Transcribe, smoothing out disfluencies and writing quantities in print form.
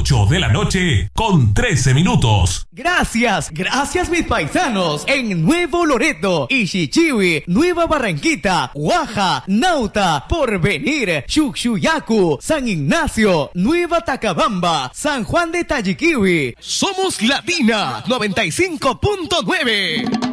8 de la noche con 13 minutos. Gracias mis paisanos en Nuevo Loreto, Ixichiwi, Nueva Barranquita, Guaja, Nauta, Porvenir, Chuchuyacu, San Ignacio, Nueva Tacabamba, San Juan de Tayiquiwi. Somos Latina 95.9.